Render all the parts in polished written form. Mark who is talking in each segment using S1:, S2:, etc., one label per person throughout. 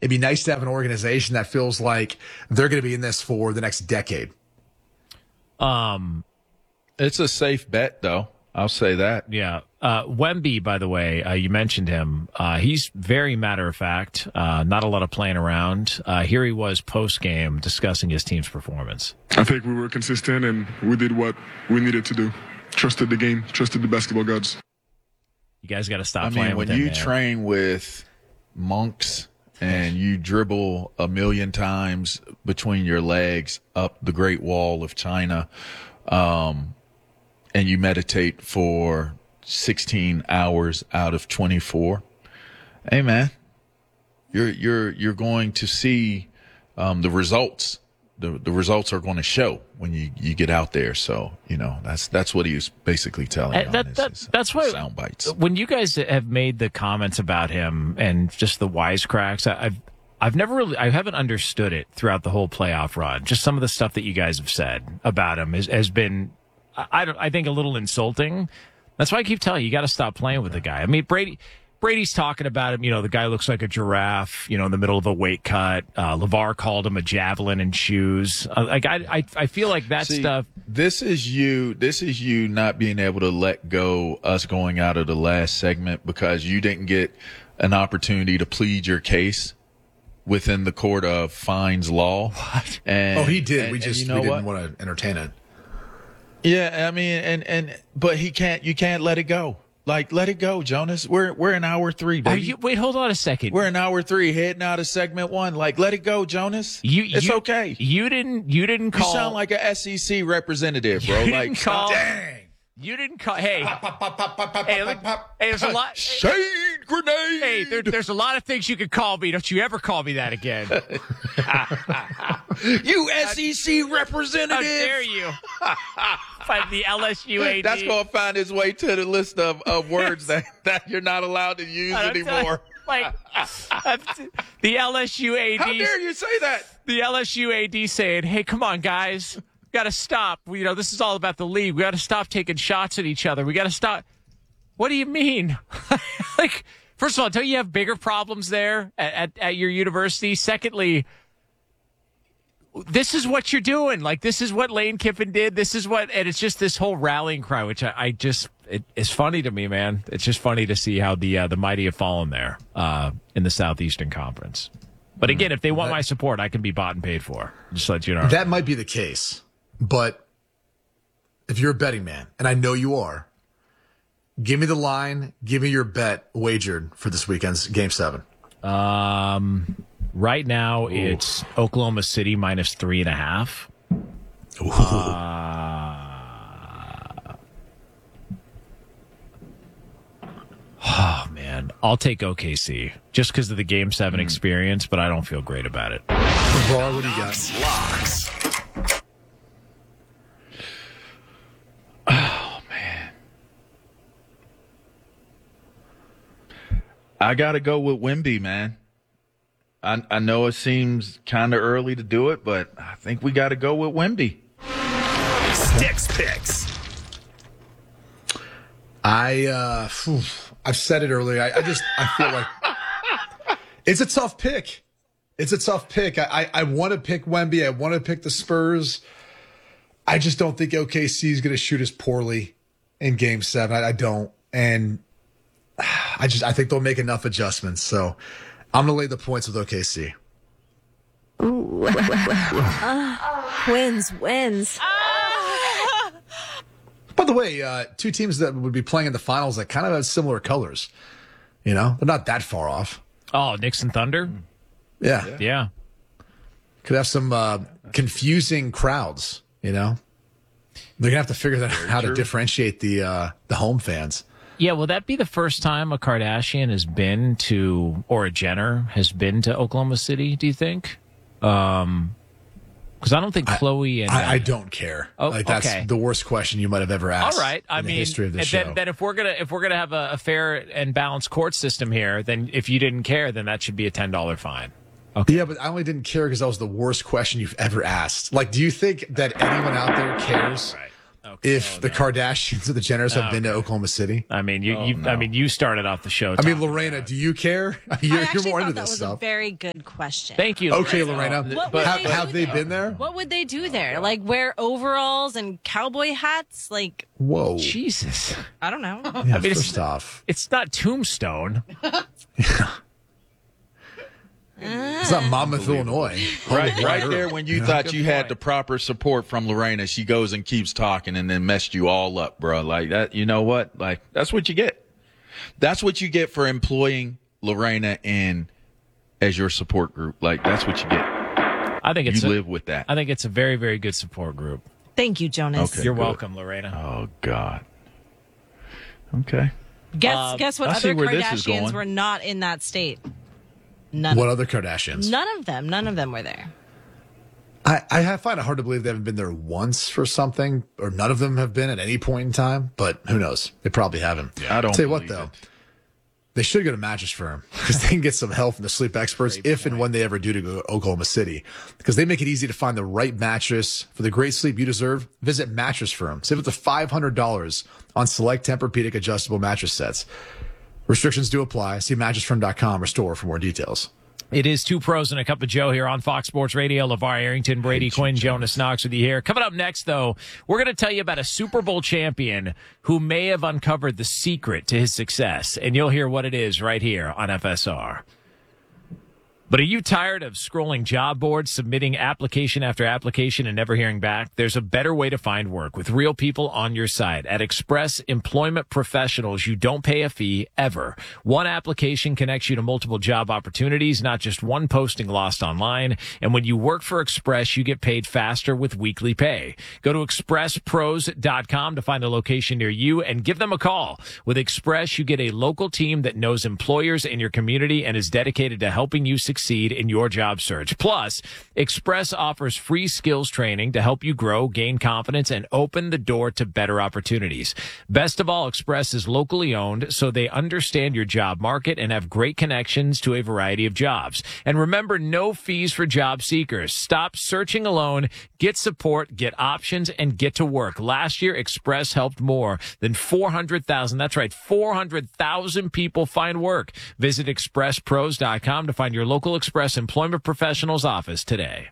S1: it'd be nice to have an organization that feels like they're going to be in this for the next decade.
S2: It's a safe bet, though. I'll say that.
S3: Yeah. Wemby, by the way, you mentioned him. He's very matter of fact, not a lot of playing around. Here he was post-game discussing his team's performance.
S4: I think we were consistent and we did what we needed to do. Trusted the game, trusted the basketball gods.
S3: You guys got to stop playing with him,
S2: when you
S3: man.
S2: train with monks and you dribble 1,000,000 times between your legs up the Great Wall of China, and you meditate for 16 hours out of 24. Hey, man, you're going to see the results. The results are going to show when you get out there. So, that's what he was basically telling you.
S3: That's why
S2: sound bites.
S3: When you guys have made the comments about him and just the wisecracks, I haven't understood it throughout the whole playoff run. Just some of the stuff that you guys have said about him has been, I think, a little insulting. That's why I keep telling you got to stop playing with the guy. I mean, Brady's talking about him. The guy looks like a giraffe, in the middle of a weight cut. LeVar called him a javelin in shoes. I feel like that stuff.
S2: This is you not being able to let go us going out of the last segment because you didn't get an opportunity to plead your case within the court of fines law.
S1: What?
S2: He
S1: did. We didn't want to entertain it.
S2: Yeah, I mean, but you can't let it go. Like, let it go, Jonas. We're in hour 3, baby.
S3: Wait, hold on a second.
S2: We're in hour 3, heading out of segment 1. Like, let it go, Jonas. It's okay.
S3: You didn't call.
S2: You sound like a SEC representative, bro.
S3: Dang. You didn't call. Hey, there's a lot.
S2: Shade grenade.
S3: Hey, there's a lot of things you could call me. Don't you ever call me that again.
S2: You SEC representative.
S3: How dare you? Find the LSU AD.
S2: That's going to find its way to the list of words that you're not allowed to use anymore.
S3: The LSU AD.
S2: How dare you say that?
S3: The LSU AD saying, hey, come on, guys. We got to stop. This is all about the league. We got to stop taking shots at each other. We got to stop. What do you mean? First of all, don't you have bigger problems there at your university? Secondly, this is what you're doing. This is what Lane Kiffin did. And it's just this whole rallying cry, which it's funny to me, man. It's just funny to see how the mighty have fallen there in the Southeastern Conference. But again, if they want my support, I can be bought and paid for. Just to let you know.
S1: That might be the case. But if you're a betting man, and I know you are, give me the line, give me your bet wagered for this weekend's Game 7.
S3: Right now, it's Oklahoma City minus 3.5. Oh, man. I'll take OKC just because of the Game 7 experience, but I don't feel great about it.
S1: LeVar, what do you got?
S5: Locks.
S2: Oh, man. I got to go with Wemby, man. I know it seems kind of early to do it, but I think we got to go with Wemby.
S5: Sticks picks.
S1: I've said it earlier. I feel like it's a tough pick. I want to pick Wemby. I want to pick the Spurs. I just don't think OKC is going to shoot as poorly in Game 7. I don't. And I think they'll make enough adjustments. So I'm going to lay the points with OKC.
S6: Ooh. Wins.
S1: By the way, two teams that would be playing in the finals that kind of have similar colors. They're not that far off.
S3: Oh, Knicks and Thunder?
S1: Yeah. Could have some confusing crowds, They're going to have to figure out how to differentiate the home fans.
S3: Yeah, will that be the first time a Kardashian has been to, or a Jenner has been to Oklahoma City, do you think? Because I don't think Chloe and...
S1: I don't care. That's the worst question you might have ever asked.
S3: All right.
S1: In the history of the show.
S3: Then if we're gonna have a fair and balanced court system here, then if you didn't care, then that should be a $10 fine. Okay.
S1: Yeah, but I only didn't care because that was the worst question you've ever asked. Do you think that anyone out there cares if the Kardashians or the Jenners have been to Oklahoma City?
S3: I mean, you started off the show.
S1: I mean, Lorena, do you care? You're more into
S7: that
S1: this
S7: was
S1: stuff.
S7: a very good question.
S3: Thank you.
S1: Okay, Lorena.
S7: But
S1: Have they been there?
S7: What would they do there? Like wear overalls and cowboy hats? Like,
S1: Whoa.
S3: Jesus.
S7: I don't know.
S1: Yeah,
S3: mean,
S1: first off.
S3: It's not Tombstone.
S1: It's not Monmouth, Illinois.
S2: Right there when you thought you had the proper support from Lorena, she goes and keeps talking and then messed you all up, bro. Like that, you know what? Like that's what you get. That's what you get for employing Lorena in as your support group. Like that's what you get.
S3: I think
S2: You live with that.
S3: I think it's a very, very good support group.
S7: Thank you, Jonas.
S2: Okay.
S3: You're
S2: good.
S3: welcome, Lorena.
S2: Oh God. Okay.
S7: Guess what
S2: I see
S7: other
S2: where this is
S7: Kardashians
S2: going.
S7: were not in that state? None.
S1: What other Kardashians?
S7: None of them. None of them were there.
S1: I find it hard to believe they haven't been there once for something, or none of them have been at any point in time, but who knows? They probably haven't.
S2: I don't
S1: Tell you what,
S2: believe
S1: though.
S2: it.
S1: They should go to Mattress Firm because they can get some help from the sleep experts if and when they ever do to go to Oklahoma City, because they make it easy to find the right mattress for the great sleep you deserve. Visit Mattress Firm. Save up to $500 on select Tempur-Pedic adjustable mattress sets. Restrictions do apply. See mattressfirm.com or store for more details.
S3: It is Two Pros and a Cup of Joe here on Fox Sports Radio. LeVar Arrington, Brady Quinn, Jonas Knox with you here. Coming up next, though, we're going to tell you about a Super Bowl champion who may have uncovered the secret to his success, and you'll hear what it is right here on FSR. But are you tired of scrolling job boards, submitting application after application, and never hearing back? There's a better way to find work with real people on your side. At Express Employment Professionals, you don't pay a fee ever. One application connects you to multiple job opportunities, not just one posting lost online. And when you work for Express, you get paid faster with weekly pay. Go to expresspros.com to find a location near you and give them a call. With Express, you get a local team that knows employers in your community and is dedicated to helping you succeed in your job search. Plus, Express offers free skills training to help you grow, gain confidence, and open the door to better opportunities. Best of all, Express is locally owned, so they understand your job market and have great connections to a variety of jobs. And remember, no fees for job seekers. Stop searching alone. Get support, get options, and get to work. Last year, Express helped more than 400,000. That's right, 400,000 people find work. Visit expresspros.com to find your local Express Employment Professionals office today.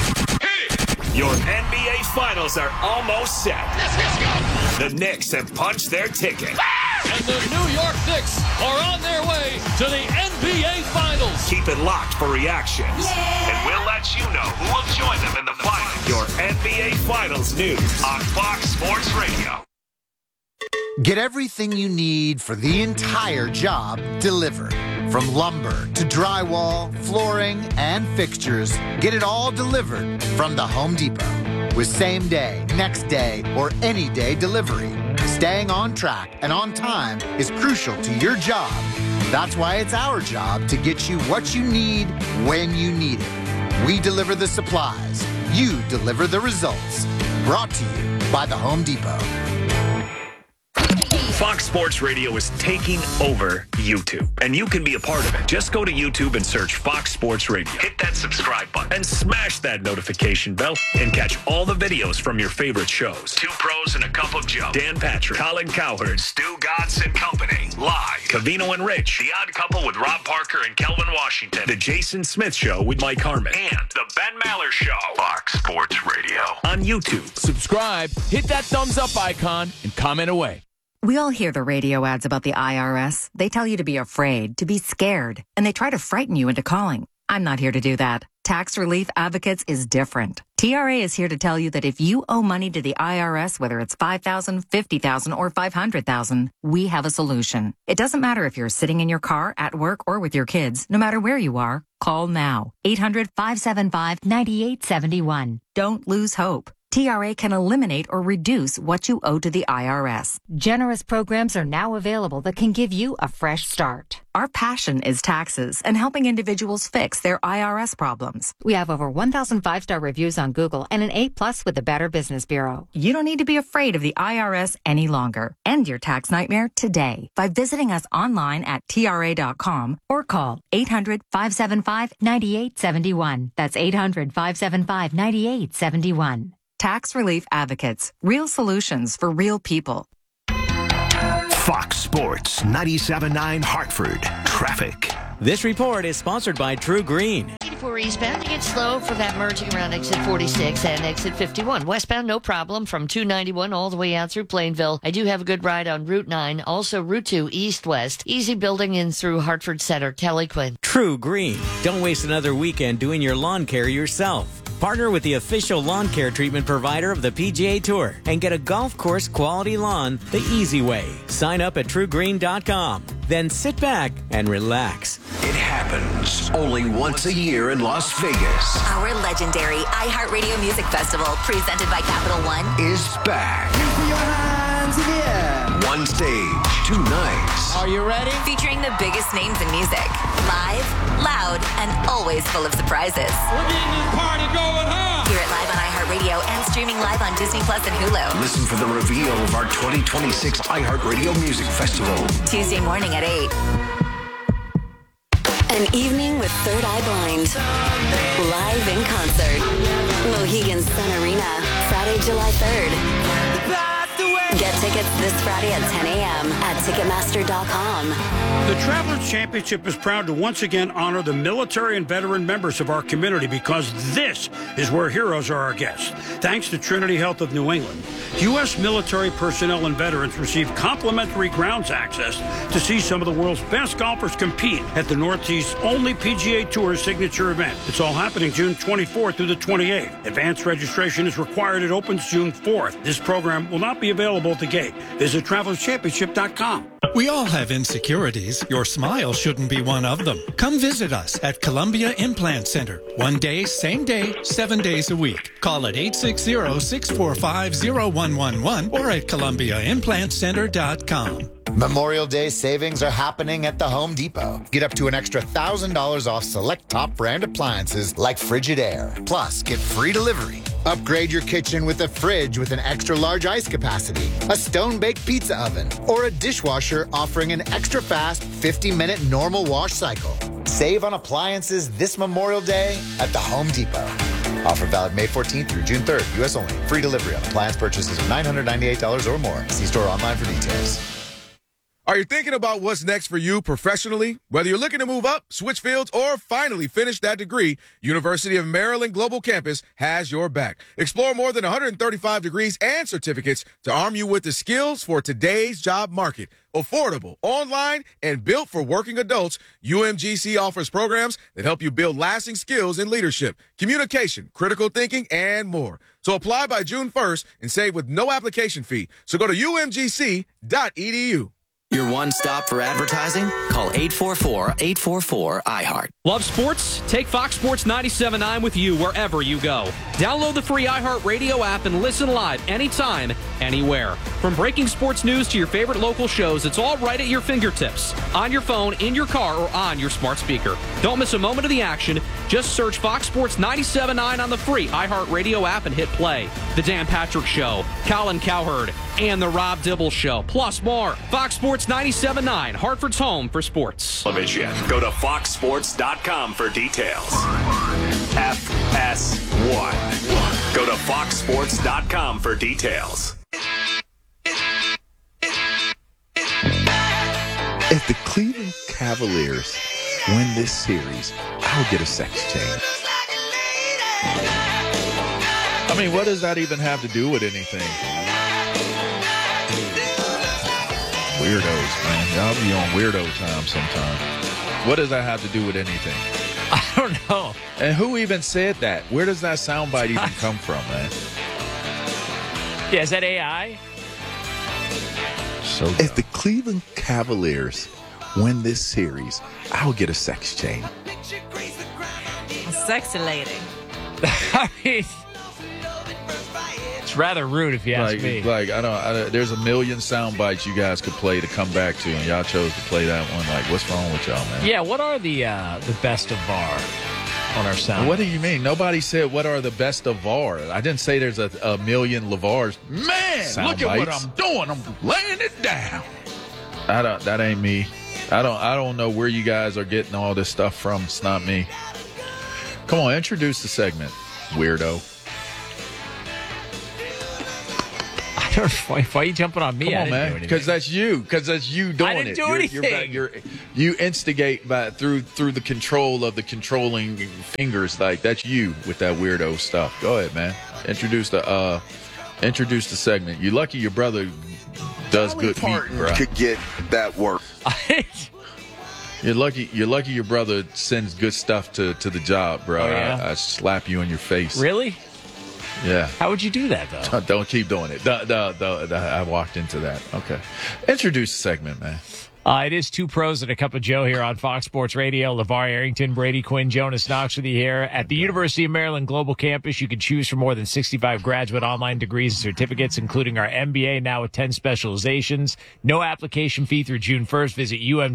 S5: Your NBA Finals are almost set. The Knicks have punched their ticket.
S8: And the New York Knicks are on their way to the NBA Finals.
S5: Keep it locked for reactions. And we'll let you know who will join them in the finals. Your NBA Finals news on Fox Sports Radio.
S9: Get everything you need for the entire job delivered. From lumber to drywall, flooring, and fixtures, get it all delivered from the Home Depot. With same day, next day, or any day delivery, staying on track and on time is crucial to your job. That's why it's our job to get you what you need when you need it. We deliver the supplies. You deliver the results. Brought to you by the Home Depot.
S5: Fox Sports Radio is taking over YouTube, and you can be a part of it. Just go to YouTube and search Fox Sports Radio. Hit that subscribe button and smash that notification bell and catch all the videos from your favorite shows. Two Pros and a Cup of Joe. Dan Patrick, Colin Cowherd, Stu Godson and Company. Live. Cavino and Rich. The Odd Couple with Rob Parker and Kelvin Washington. The Jason Smith Show with Mike Harmon. And The Ben Maller Show. Fox Sports Radio. On YouTube.
S8: Subscribe, hit that thumbs up icon, and comment away.
S10: We all hear the radio ads about the IRS. They tell you to be afraid, to be scared, and they try to frighten you into calling. I'm not here to do that. Tax Relief Advocates is different. TRA is here to tell you that if you owe money to the IRS, whether it's $5,000, $50,000, or $500,000, we have a solution. It doesn't matter if you're sitting in your car, at work, or with your kids. No matter where you are, call now. 800-575-9871. Don't lose hope. TRA can eliminate or reduce what you owe to the IRS. Generous programs are now available that can give you a fresh start. Our passion is taxes and helping individuals fix their IRS problems. We have over 1,000 5-star reviews on Google and an A+ with the Better Business Bureau. You don't need to be afraid of the IRS any longer. End your tax nightmare today by visiting us online at TRA.com or call 800-575-9871. That's 800-575-9871. Tax Relief Advocates. Real solutions for real people.
S11: Fox Sports 97.9 Hartford. Traffic.
S12: This report is sponsored by True Green.
S13: 84 eastbound, you get slow for that merging around exit 46 and exit 51. Westbound, no problem from 291 all the way out through Plainville. I do have a good ride on Route 9, also Route 2 east-west. Easy building in through Hartford Center. Kelly Quinn.
S12: True Green. Don't waste another weekend doing your lawn care yourself. Partner with the official lawn care treatment provider of the PGA Tour and get a golf course quality lawn the easy way. Sign up at truegreen.com. Then sit back and relax.
S11: It happens only once a year in Las Vegas.
S14: Our legendary iHeartRadio Music Festival, presented by Capital One,
S11: is back. One stage, 2 nights.
S14: Are you ready? Featuring the biggest names in music. Live, loud, and always full of surprises.
S8: We're getting this party going, huh?
S14: Hear it live on iHeartRadio and streaming live on Disney Plus and Hulu.
S11: Listen for the reveal of our 2026 iHeartRadio Music Festival.
S14: Tuesday morning at 8.
S6: An evening with Third Eye Blind. Live in concert. Mohegan Sun Arena, Friday, July 3rd. Get tickets this Friday at 10 a.m. at Ticketmaster.com.
S15: The Travelers Championship is proud to once again honor the military and veteran members of our community because this is where heroes are our guests. Thanks to Trinity Health of New England, U.S. military personnel and veterans receive complimentary grounds access to see some of the world's best golfers compete at the Northeast's only PGA Tour signature event. It's all happening June 24th through the 28th. Advanced registration is required. It opens June 4th. This program will not be available at the gate. Visit TravelersChampionship.com.
S16: We all have insecurities. Your smile shouldn't be one of them. Come visit us at Columbia Implant Center. One day, same day, 7 days a week. Call at 860-645-0111 or at ColumbiaImplantCenter.com.
S9: Memorial Day savings are happening at the Home Depot. Get up to an extra $1,000 off select top brand appliances like Frigidaire. Plus, get free delivery. Upgrade your kitchen with a fridge with an extra large ice capacity, a stone-baked pizza oven, or a dishwasher offering an extra fast 50-minute normal wash cycle. Save on appliances this Memorial Day at the Home Depot. Offer valid May 14th through June 3rd. U.S. only. Free delivery on appliance purchases of $998 or more. See store online for details.
S17: Are you thinking about what's next for you professionally? Whether you're looking to move up, switch fields, or finally finish that degree, University of Maryland Global Campus has your back. Explore more than 135 degrees and certificates to arm you with the skills for today's job market. Affordable, online, and built for working adults, UMGC offers programs that help you build lasting skills in leadership, communication, critical thinking, and more. So apply by June 1st and save with no application fee. So go to umgc.edu.
S18: Your one stop for advertising? Call 844-844-iHeart.
S8: Love sports? Take Fox Sports 97.9 with you wherever you go. Download the free iHeartRadio app and listen live anytime, anywhere. From breaking sports news to your favorite local shows, it's all right at your fingertips. On your phone, in your car, or on your smart speaker. Don't miss a moment of the action. Just search Fox Sports 97.9 on the free iHeartRadio app and hit play. The Dan Patrick Show, Colin Cowherd, and The Rob Dibble Show, plus more. Fox Sports 97.9, Hartford's home for sports.
S5: Television. Go to foxsports.com for details. FS1. Go to foxsports.com for details.
S2: If the Cleveland Cavaliers win this series, I'll get a sex change. I mean, what does that even have to do with anything? Weirdos, man. Y'all be on weirdo time sometimes. What does that have to do with anything?
S3: I don't know.
S2: And who even said that? Where does that soundbite even come from, man?
S3: Yeah, is that AI?
S2: So if the Cleveland Cavaliers win this series, I'll get a sex change.
S7: A sexy lady.
S3: I mean, it's rather rude if you ask me.
S2: Like, I don't. There's a million sound bites you guys could play to come back to, and y'all chose to play that one. Like, what's wrong with y'all, man?
S3: Yeah, what are the best of VAR on our sound?
S2: What do you mean? Nobody said what are the best of VAR. I didn't say there's a million LeVars.
S17: Man,
S2: sound
S17: look at
S2: bites.
S17: what I'm doing. I'm laying it down.
S2: That ain't me. I don't know where you guys are getting all this stuff from. It's not me. Come on, introduce the segment, weirdo.
S3: Why are you jumping on me?
S2: Come
S3: I
S2: on,
S3: didn't do
S2: man.
S3: anything.
S2: Because that's you. Because that's you doing it.
S3: I didn't do anything.
S2: You instigate through the control of the controlling fingers. Like, that's you with that weirdo stuff. Go ahead, man. Introduce the segment. You're lucky your brother does good meat, bro.
S19: Could get that work.
S2: You're lucky your brother sends good stuff to the job, bro.
S3: Oh, yeah?
S2: I slap you in your face.
S3: Really?
S2: Yeah.
S3: How would you do that, though?
S2: Don't keep doing it. I walked into that. Okay. Introduce the segment, man.
S3: It is Two Pros and a Cup of Joe here on Fox Sports Radio. LeVar Arrington, Brady Quinn, Jonas Knox with you here. At the University of Maryland Global Campus, you can choose from more than 65 graduate online degrees and certificates, including our MBA, now with 10 specializations. No application fee through June 1st. Visit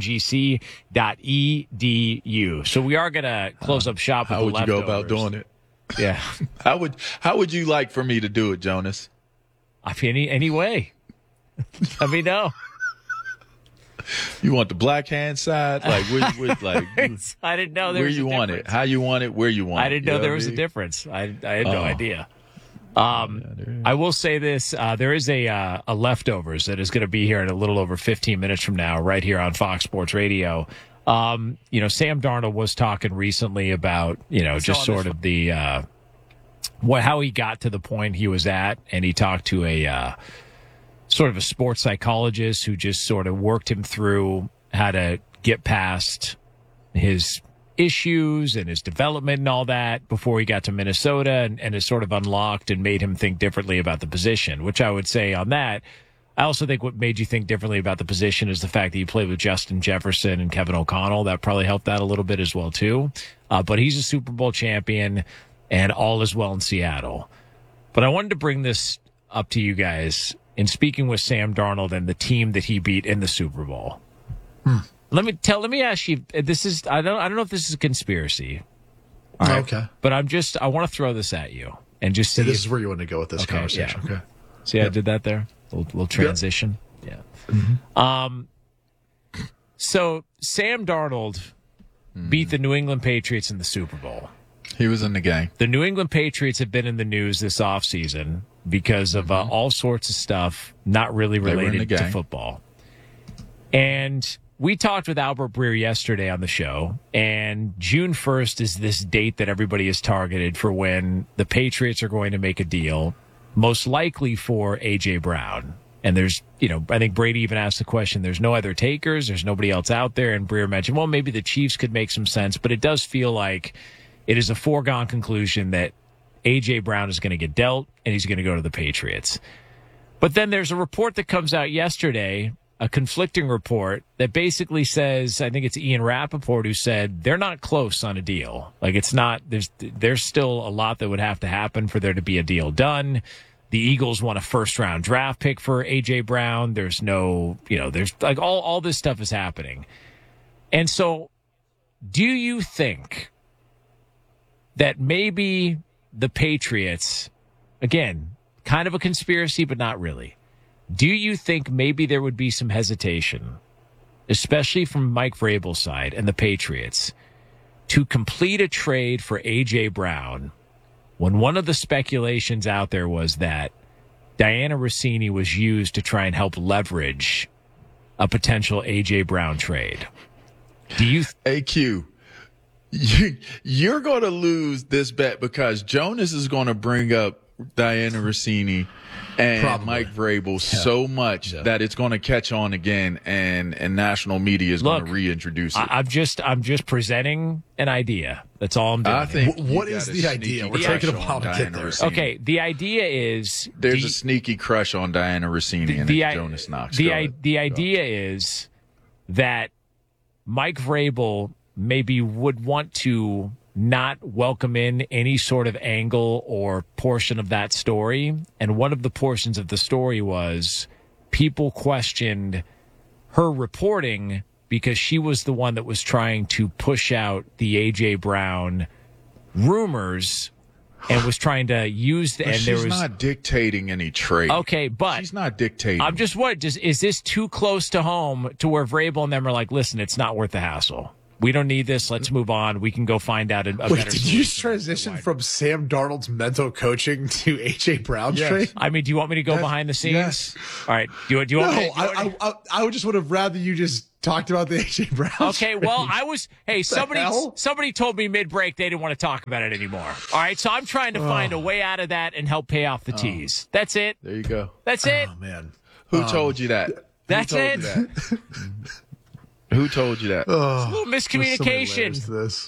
S3: umgc.edu. So we are going to close up shop with the leftovers.
S2: How would you go about doing it?
S3: Yeah.
S2: How would you like for me to do it, Jonas?
S3: I mean, any way. Let me know.
S2: You want the black hand side? Like,
S3: I didn't know there
S2: where
S3: was
S2: you
S3: a
S2: want
S3: difference.
S2: it, how you want it, where you want it.
S3: I didn't know there was a difference. I had no idea. I will say this: there is a leftovers that is going to be here in a little over 15 minutes from now, right here on Fox Sports Radio. Sam Darnold was talking recently about just sort of the how he got to the point he was at, and he talked to a sort of a sports psychologist who just sort of worked him through how to get past his issues and his development and all that before he got to Minnesota, and it sort of unlocked and made him think differently about the position, which I would say on that. I also think what made you think differently about the position is the fact that you played with Justin Jefferson and Kevin O'Connell. That probably helped that a little bit as well, too. But he's a Super Bowl champion, and all is well in Seattle. But I wanted to bring this up to you guys in speaking with Sam Darnold and the team that he beat in the Super Bowl. Let me ask you, this is, I don't know if this is a conspiracy. All right? Okay. But I want to throw this at you and just see.
S1: This is where you want to go with this conversation.
S3: Yeah.
S1: Okay.
S3: See how I did that there? A little transition. Yeah. Mm-hmm. So Sam Darnold beat the New England Patriots in the Super Bowl.
S2: He was in the game.
S3: The New England Patriots have been in the news this offseason because of all sorts of stuff not really related to football. And we talked with Albert Breer yesterday on the show, and June 1st is this date that everybody is targeted for when the Patriots are going to make a deal, most likely for A.J. Brown. And there's, I think Brady even asked the question, there's no other takers, there's nobody else out there, and Breer mentioned, well, maybe the Chiefs could make some sense, but it does feel like it is a foregone conclusion that A.J. Brown is going to get dealt, and he's going to go to the Patriots. But then there's a report that comes out yesterday, a conflicting report that basically says, I think it's Ian Rappaport who said they're not close on a deal. Like, it's not, there's still a lot that would have to happen for there to be a deal done. The Eagles want a first-round draft pick for A.J. Brown. There's no, there's like all this stuff is happening. And so do you think that maybe the Patriots, again, kind of a conspiracy, but not really, do you think maybe there would be some hesitation, especially from Mike Vrabel's side and the Patriots, to complete a trade for A.J. Brown when one of the speculations out there was that Diana Rossini was used to try and help leverage a potential A.J. Brown trade? Do you...
S2: AQ, you're going to lose this bet because Jonas is going to bring up Diana Rossini and Mike Vrabel so much that it's going to catch on again, and national media is going to reintroduce it.
S3: I'm just presenting an idea. That's all I'm doing.
S2: I think
S1: what is the idea? We're taking a while to get there.
S3: Okay, the idea is
S2: there's a sneaky crush on Diana Rossini and Jonas Knox.
S3: The idea is that Mike Vrabel maybe would want to not welcome in any sort of angle or portion of that story. And one of the portions of the story was people questioned her reporting because she was the one that was trying to push out the A.J. Brown rumors and was trying to use the...
S2: But
S3: and
S2: she's
S3: there was
S2: not dictating any trade.
S3: Okay, but...
S2: She's not dictating.
S3: I'm just is this too close to home to where Vrabel and them are like, listen, it's not worth the hassle? We don't need this. Let's move on. We can go find out a better
S1: Wait, did you
S3: solution.
S1: transition from Sam Darnold's mental coaching to A.J. Brown trade?
S3: I mean, do you want me to go behind the scenes?
S1: Yes.
S3: All right. Do you want me
S1: to, I would just would have rather you just talked about the A.J. Brown
S3: Okay,
S1: trade.
S3: well, hey,
S1: hell?
S3: somebody told me mid-break they didn't want to talk about it anymore. All right, so I'm trying to find a way out of that and help pay off the tease. That's it.
S2: There you go.
S3: That's it.
S1: Oh, man.
S2: Who told you that?
S3: That's it.
S2: Who told you that?
S3: It's a little miscommunication.
S1: To this.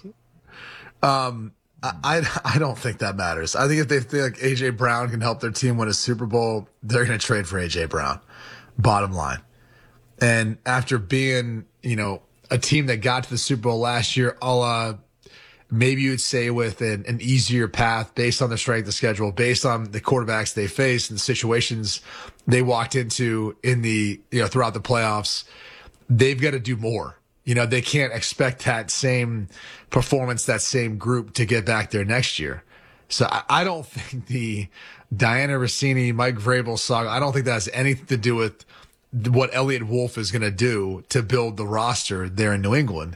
S1: I don't think that matters. I think if they think A.J. Brown can help their team win a Super Bowl, they're going to trade for A.J. Brown. Bottom line. And after being, a team that got to the Super Bowl last year, maybe you would say with an easier path based on the strength of schedule, based on the quarterbacks they faced and the situations they walked into in the, throughout the playoffs, they've got to do more. They can't expect that same performance, that same group to get back there next year. So I don't think the Diana Rossini, Mike Vrabel saga, I don't think that has anything to do with what Elliott Wolf is going to do to build the roster there in New England.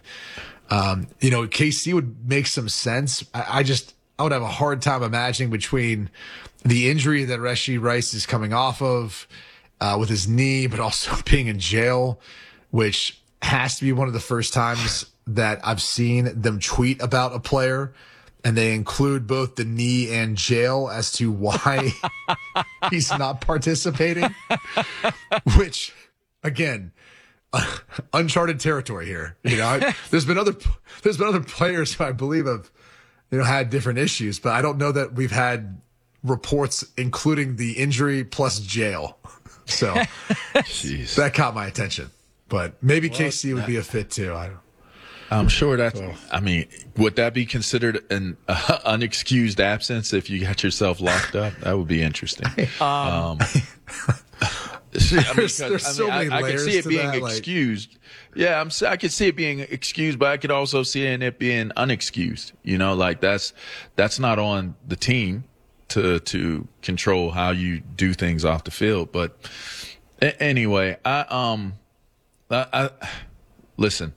S1: KC would make some sense. I would have a hard time imagining between the injury that Rashee Rice is coming off of with his knee, but also being in jail, which has to be one of the first times that I've seen them tweet about a player, and they include both the knee and jail as to why he's not participating, which, again, uncharted territory here. There's been other players who I believe have, had different issues, but I don't know that we've had reports including the injury plus jail. So that caught my attention. But maybe KC would be a fit too.
S2: I'm sure would that be considered an unexcused absence if you got yourself locked up? That would be interesting.
S1: There's so many layers
S2: I can see it
S1: to
S2: being
S1: that,
S2: excused. Yeah, I could see it being excused, but I could also see it being unexcused. That's not on the team to control how you do things off the field. But anyway, listen.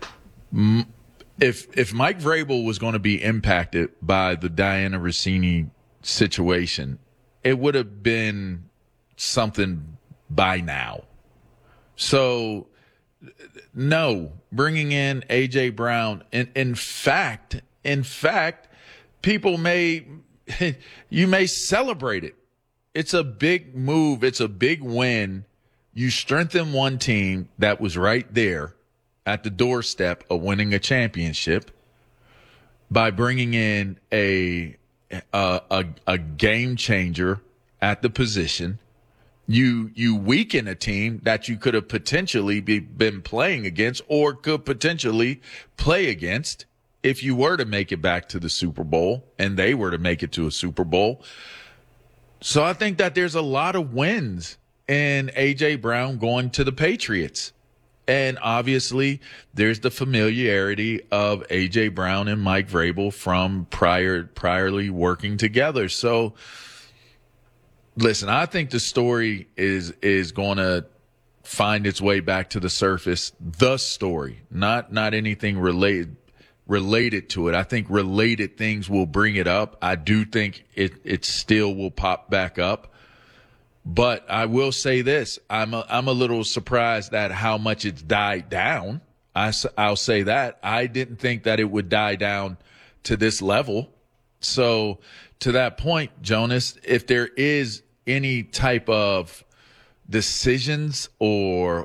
S2: If Mike Vrabel was going to be impacted by the Diana Rossini situation, it would have been something by now. So, no, bringing in A.J. Brown, in fact, people you may celebrate it. It's a big move. It's a big win. You strengthen one team that was right there at the doorstep of winning a championship by bringing in a game changer at the position. You weaken a team that you could have potentially been playing against or could potentially play against if you were to make it back to the Super Bowl and they were to make it to a Super Bowl. So I think that there's a lot of wins in A.J. Brown going to the Patriots. And obviously, there's the familiarity of A.J. Brown and Mike Vrabel from priorly working together. So, listen, I think the story is going to find its way back to the surface. The story, not anything related to it. I think related things will bring it up. I do think it still will pop back up. But I will say this: I'm a little surprised at how much it's died down. I'll say that. I didn't think that it would die down to this level. So to that point, Jonas, if there is any type of decisions or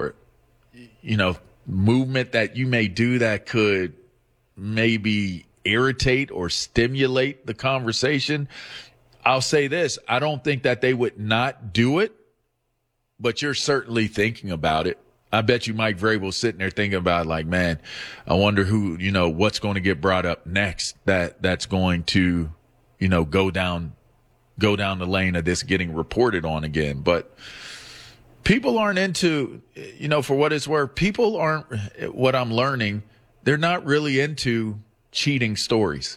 S2: movement that you may do that could maybe irritate or stimulate the conversation, I'll say this. I don't think that they would not do it, but you're certainly thinking about it. I bet you Mike Vrabel's sitting there thinking about, like, man, I wonder what's going to get brought up next that's going to, go down the lane of this getting reported on again. But people aren't into, for what it's worth, people aren't, what I'm learning, they're not really into cheating stories.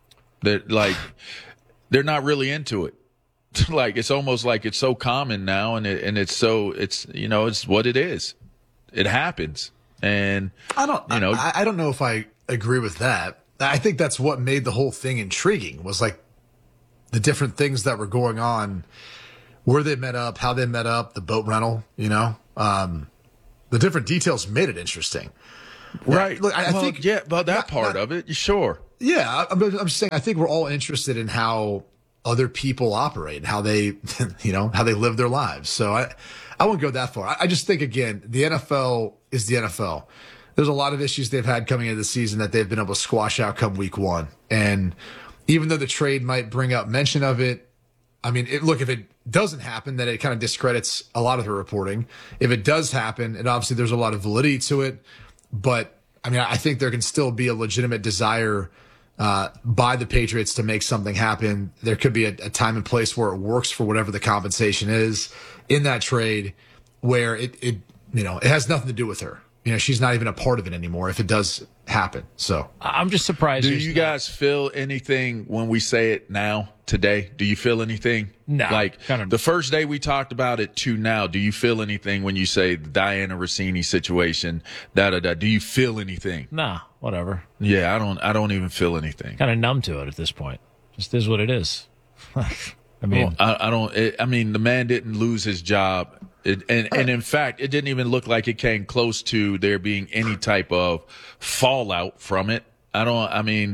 S2: They're not really into it. Like, it's almost like it's so common now, and it's what it is. It happens. And
S1: I don't know if I agree with that. I think that's what made the whole thing intriguing, was like the different things that were going on, where they met up, how they met up, the boat rental, the different details made it interesting.
S2: Right.
S1: Look, I think
S2: about that part of it. Sure.
S1: Yeah. I'm just saying, I think we're all interested in how other people operate, how they, how they live their lives. So I won't go that far. I just think, again, the NFL is the NFL. There's a lot of issues they've had coming into the season that they've been able to squash out come week one. And even though the trade might bring up mention of it, I mean, if it doesn't happen, then it kind of discredits a lot of the reporting. If it does happen, and obviously there's a lot of validity to it, but I mean, I think there can still be a legitimate desire by the Patriots to make something happen. There could be a time and place where it works for whatever the compensation is in that trade, where it has nothing to do with her. She's not even a part of it anymore if it does happen. So
S3: I'm just surprised.
S2: Do you guys feel anything when we say it now, today? Do you feel anything?
S3: No.
S2: Like the first day we talked about it to now, do you feel anything when you say the Diana Rossini situation, do you feel anything?
S3: Nah, whatever.
S2: Yeah, I don't even feel anything.
S3: Kind of numb to it at this point. Just is what it is. I mean,
S2: the man didn't lose his job. And in fact, it didn't even look like it came close to there being any type of fallout from it. I don't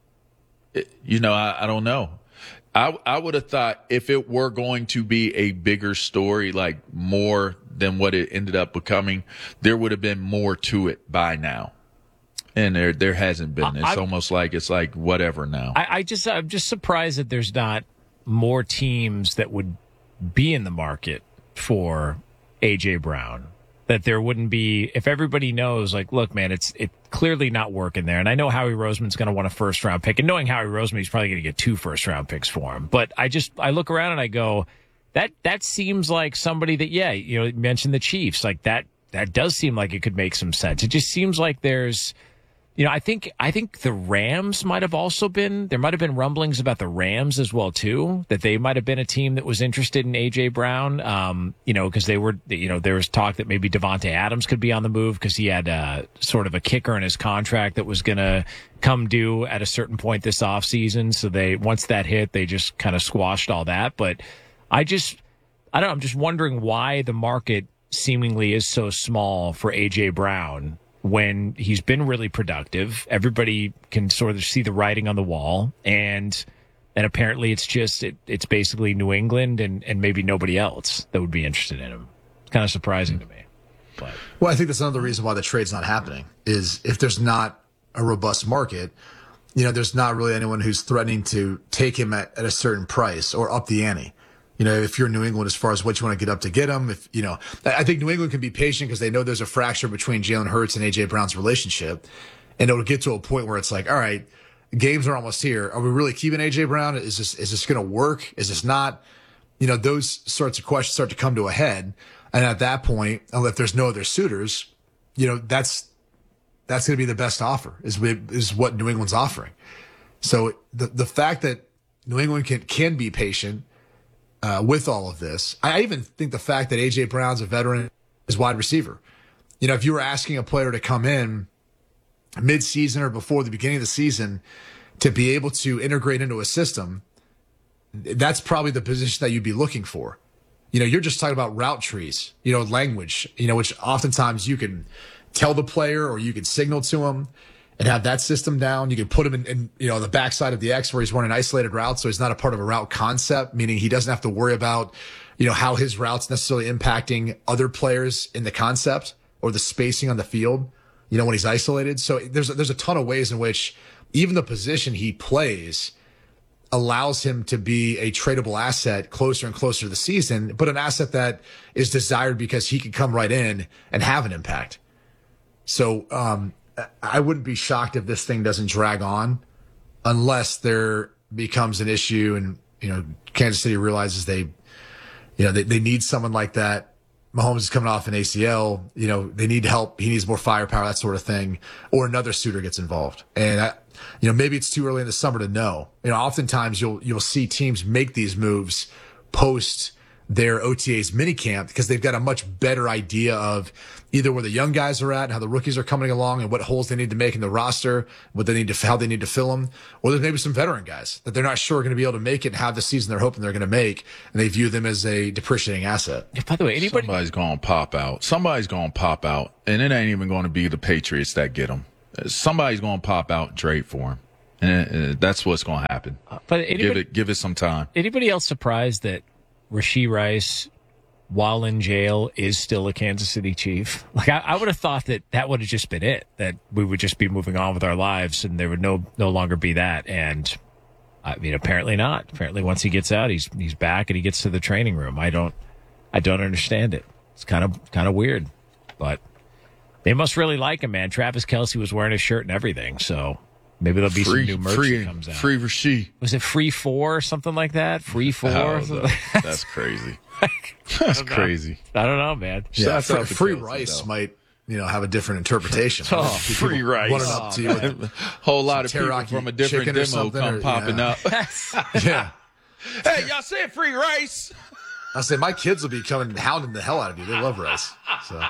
S2: know. I would have thought if it were going to be a bigger story, like more than what it ended up becoming, there would have been more to it by now. And there hasn't been. It's almost like it's like whatever now.
S3: I'm just surprised that there's not more teams that would be in the market for AJ Brown, that there wouldn't be, if everybody knows, like, look, man, it's clearly not working there. And I know Howie Roseman's going to want a first round pick, and knowing Howie Roseman, he's probably going to get 2 first round picks for him. But I look around and I go, that seems like somebody that, you mentioned the Chiefs, like that does seem like it could make some sense. It just seems like there's, I think the Rams might have also been, there might have been rumblings about the Rams as well, too, that they might have been a team that was interested in AJ Brown, because they were, there was talk that maybe Devontae Adams could be on the move because he had sort of a kicker in his contract that was going to come due at a certain point this offseason. So once that hit, they just kind of squashed all that. But I don't know, I'm just wondering why the market seemingly is so small for AJ Brown when he's been really productive. Everybody can sort of see the writing on the wall, and apparently it's basically New England and maybe nobody else that would be interested in him. It's kind of surprising to me. But.
S1: Well, I think that's another reason why the trade's not happening, is if there's not a robust market, there's not really anyone who's threatening to take him at a certain price or up the ante. If you're New England, as far as what you want to get up to get him, I think New England can be patient because they know there's a fracture between Jalen Hurts and AJ Brown's relationship. And it'll get to a point where it's like, all right, games are almost here. Are we really keeping AJ Brown? Is this going to work? Is this not? Those sorts of questions start to come to a head. And at that point, if there's no other suitors, that's going to be the best offer is what New England's offering. So the fact that New England can be patient, with all of this, I even think the fact that AJ Brown's a veteran as wide receiver. If you were asking a player to come in mid-season or before the beginning of the season to be able to integrate into a system, that's probably the position that you'd be looking for. You're just talking about route trees, language, which oftentimes you can tell the player or you can signal to him and have that system down. You can put him in the backside of the X where he's running isolated routes, so he's not a part of a route concept, meaning he doesn't have to worry about, how his route's necessarily impacting other players in the concept or the spacing on the field, when he's isolated. So there's a ton of ways in which even the position he plays allows him to be a tradable asset closer and closer to the season, but an asset that is desired because he can come right in and have an impact. So, I wouldn't be shocked if this thing doesn't drag on unless there becomes an issue and, Kansas City realizes they need someone like that. Mahomes is coming off an ACL, they need help. He needs more firepower, that sort of thing, or another suitor gets involved. And, maybe it's too early in the summer to know. Oftentimes you'll see teams make these moves post their OTAs minicamp because they've got a much better idea of either where the young guys are at and how the rookies are coming along and what holes they need to make in the roster, how they need to fill them. Or there's maybe some veteran guys that they're not sure are going to be able to make it and have the season they're hoping they're going to make, and they view them as a depreciating asset.
S3: By the way,
S2: somebody's going to pop out. Somebody's going to pop out, and it ain't even going to be the Patriots that get them. Somebody's going to pop out and trade for him. And that's what's going to happen. But give it some time.
S3: Anybody else surprised that Rashee Rice, while in jail, is still a Kansas City Chief? Like I would have thought that would have just been it, that we would just be moving on with our lives and there would no longer be that. And I mean, apparently not. Apparently, once he gets out, he's back and he gets to the training room. I don't understand it. It's kind of weird, but they must really like him, man. Travis Kelce was wearing his shirt and everything, so. Maybe there'll be some new merch that comes out.
S2: Free Rashee.
S3: Was it Free 4 or something like that? Free 4?
S2: Oh, that's crazy. That's crazy.
S3: I don't know, man.
S1: Yeah, Free Rice might, have a different interpretation.
S2: Free Rice. Whole lot of people from a different demo come popping up.
S1: Yeah.
S2: Hey, y'all said Free Rice.
S1: I say my kids will be coming hounding the hell out of you. They love rice. So.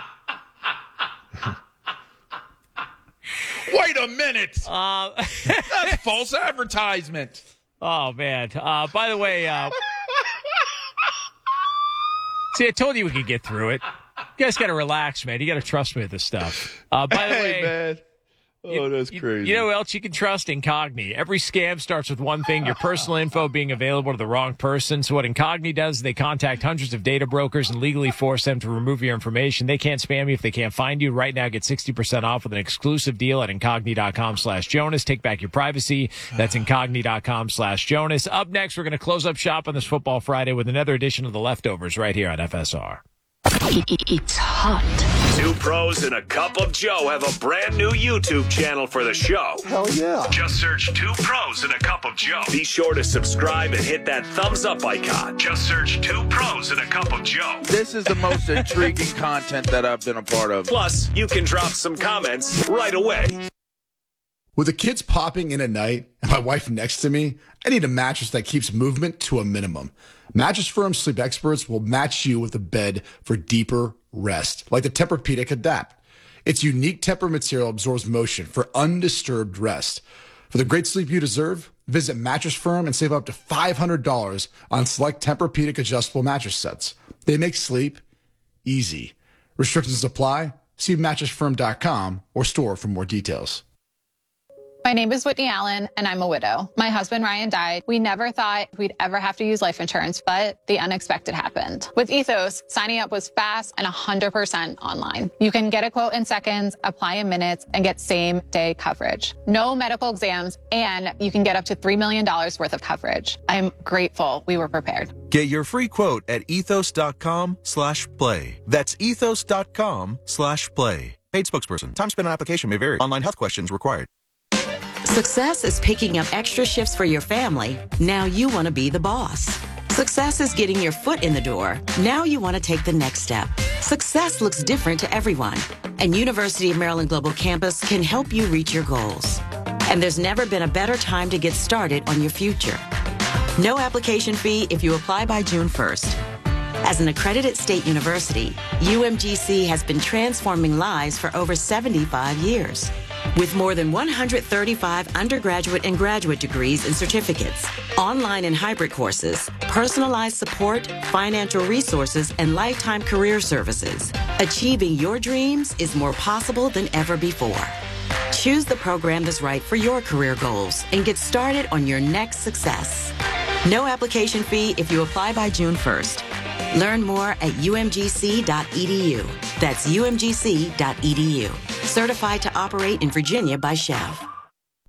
S2: Wait a minute. That's false advertisement.
S3: Oh, man. By the way, see, I told you we could get through it. You guys got to relax, man. You got to trust me with this stuff. By the way,
S2: man. Oh, that's crazy.
S3: You know who else you can trust? Incogni. Every scam starts with one thing, your personal info being available to the wrong person. So what Incogni does is they contact hundreds of data brokers and legally force them to remove your information. They can't spam you if they can't find you. Right now, get 60% off with an exclusive deal at Incogni.com/Jonas. Take back your privacy. That's Incogni.com/Jonas. Up next, we're going to close up shop on this Football Friday with another edition of The Leftovers right here on FSR.
S14: It's hot.
S5: Two pros and a cup of Joe have a brand new YouTube channel for the show.
S1: Hell yeah.
S5: Just search Two Pros and a Cup of Joe. Be sure to subscribe and hit that thumbs up icon. Just search Two Pros and a Cup of Joe.
S19: This is the most intriguing content that I've been a part of.
S5: Plus, you can drop some comments right away.
S1: With the kids popping in at night and my wife next to me, I need a mattress that keeps movement to a minimum. Mattress Firm sleep experts will match you with a bed for deeper rest, like the Tempur-Pedic Adapt. Its unique Tempur material absorbs motion for undisturbed rest. For the great sleep you deserve, visit Mattress Firm and save up to $500 on select Tempur-Pedic adjustable mattress sets. They make sleep easy. Restrictions apply. See mattressfirm.com or store for more details.
S20: My name is Whitney Allen, and I'm a widow. My husband, Ryan, died. We never thought we'd ever have to use life insurance, but the unexpected happened. With Ethos, signing up was fast and 100% online. You can get a quote in seconds, apply in minutes, and get same-day coverage. No medical exams, and you can get up to $3 million worth of coverage. I'm grateful we were prepared.
S21: Get your free quote at ethos.com/play. That's ethos.com/play. Paid spokesperson. Time spent on application may vary. Online health questions required.
S22: Success is picking up extra shifts for your family. Now you want to be the boss. Success is getting your foot in the door. Now you want to take the next step. Success looks different to everyone, and University of Maryland Global Campus can help you reach your goals. And there's never been a better time to get started on your future. No application fee if you apply by June 1st. As an accredited state university, UMGC has been transforming lives for over 75 years. With more than 135 undergraduate and graduate degrees and certificates, online and hybrid courses, personalized support, financial resources, and lifetime career services, achieving your dreams is more possible than ever before. Choose the program that's right for your career goals and get started on your next success. No application fee if you apply by June 1st. Learn more at umgc.edu. That's umgc.edu. Certified to operate in Virginia by Chev.